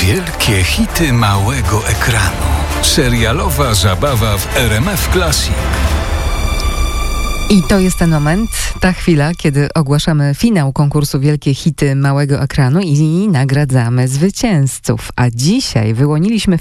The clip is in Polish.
Wielkie hity małego ekranu. Serialowa zabawa w RMF Classic. I to jest ten moment, ta chwila, kiedy ogłaszamy finał konkursu Wielkie Hity Małego Ekranu i nagradzamy zwycięzców. A dzisiaj wyłoniliśmy